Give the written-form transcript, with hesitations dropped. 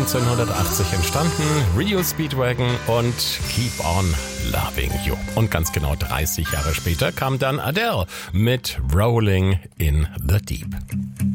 1980 entstanden, Rio Speedwagon und Keep on Loving You. Und ganz genau 30 Jahre später kam dann Adele mit Rolling in the Deep.